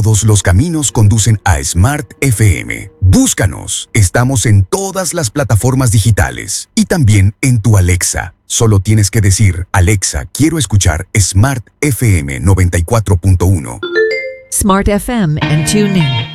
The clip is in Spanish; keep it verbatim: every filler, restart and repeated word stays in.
Todos los caminos conducen a Smart F M. Búscanos. Estamos en todas las plataformas digitales y también en tu Alexa. Solo tienes que decir, Alexa, quiero escuchar Smart F M noventa y cuatro punto uno. Smart F M and tune in.